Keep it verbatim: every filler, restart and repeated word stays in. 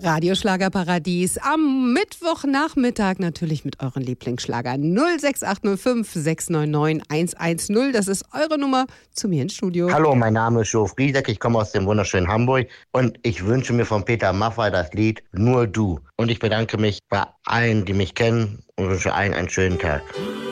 Radioschlagerparadies am Mittwochnachmittag natürlich mit euren Lieblingsschlagern. null sechs acht null fünf sechs neun neun eins eins null, das ist eure Nummer zu mir ins Studio. Hallo, mein Name ist Jo Friedeck, ich komme aus dem wunderschönen Hamburg und ich wünsche mir von Peter Maffay das Lied Nur du. Und ich bedanke mich bei allen, die mich kennen und wünsche allen einen schönen Tag.